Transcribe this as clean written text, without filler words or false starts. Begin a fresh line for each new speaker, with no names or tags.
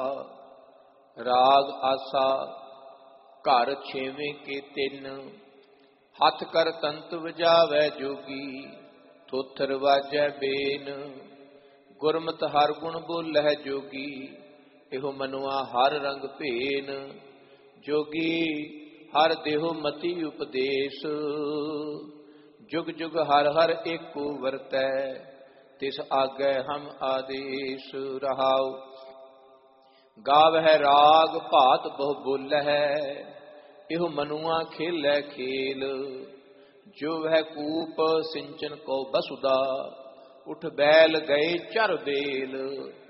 ਰਾਗ ਆਸਾ ਘਰ ਛੇਵੇਂ ਕੇ ਤਿੰਨ, ਹੱਥ ਕਰ ਤੰਤ ਵਜਾਵੈ ਜੋਗੀ, ਥੋਥਰ ਵਾਜੈ ਬੇਨ। ਗੁਰਮਤਿ ਹਰ ਗੁਣ ਬੋਲਹਿ ਜੋਗੀ, ਇਹੋ ਮਨੁਆ ਹਰ ਰੰਗ ਭੇਨ। ਜੋਗੀ ਹਰ ਦੇਹੁ ਮਤੀ ਉਪਦੇਸ਼, ਜੁਗ ਜੁਗ ਹਰ ਹਰ ਏਕੋ ਵਰਤੈ, ਤਿਸ ਆਗੈ ਹਮ ਆਦੇਸ਼। ਰਹਾਉ ਗਾਵਹਿ ਰਾਗ ਭਾਤ ਬਹੁ ਬੋਲਹਿ, ਇਹੋ ਮਨੁਆ ਖੇਲੈ ਖੇਲ। ਜੋ ਵਹਿ ਕੂਪ ਸਿੰਚਨ ਕੋ ਬਸੁਦਾ, ਉਠ ਬੈਲ ਗਏ ਚਰ ਬੇਲ।